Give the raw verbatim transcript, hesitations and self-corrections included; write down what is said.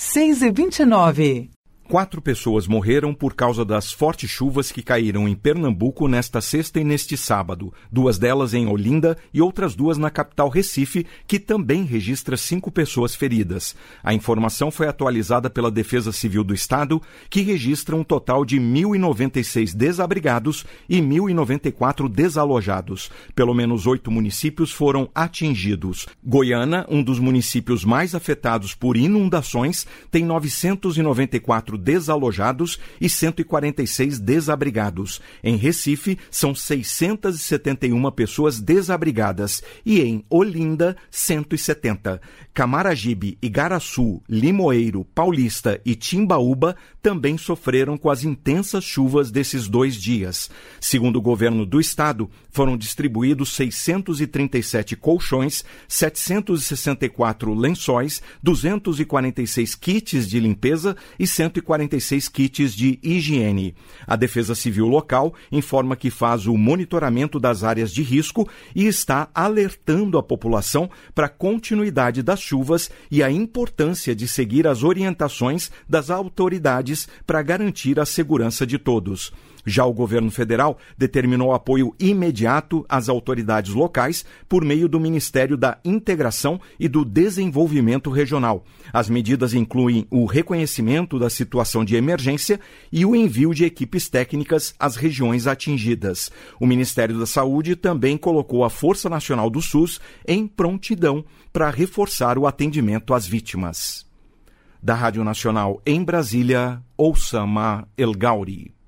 seis e vinte e nove. Quatro pessoas morreram por causa das fortes chuvas que caíram em Pernambuco nesta sexta e neste sábado, duas delas em Olinda e outras duas na capital Recife, que também registra cinco pessoas feridas. A informação foi atualizada pela Defesa Civil do Estado, que registra um total de mil e noventa e seis desabrigados e mil e noventa e quatro desalojados. Pelo menos oito municípios foram atingidos. Goiânia, um dos municípios mais afetados por inundações, tem novecentos e noventa e quatro desalojados e cento e quarenta e seis desabrigados. Em Recife, são seiscentas e setenta e uma pessoas desabrigadas e em Olinda, cento e setenta. Camaragibe, Igaraçu, Limoeiro, Paulista e Timbaúba também sofreram com as intensas chuvas desses dois dias. Segundo o governo do estado, foram distribuídos seiscentos e trinta e sete colchões, setecentos e sessenta e quatro lençóis, duzentos e quarenta e seis kits de limpeza e cento e quarenta e seis kits de higiene. A Defesa Civil local informa que faz o monitoramento das áreas de risco e está alertando a população para a continuidade das chuvas e a importância de seguir as orientações das autoridades para garantir a segurança de todos. Já o governo federal determinou apoio imediato às autoridades locais por meio do Ministério da Integração e do Desenvolvimento Regional. As medidas incluem o reconhecimento da situação de emergência e o envio de equipes técnicas às regiões atingidas. O Ministério da Saúde também colocou a Força Nacional do SUS em prontidão para reforçar o atendimento às vítimas. Da Rádio Nacional em Brasília, Oussama El Gauri.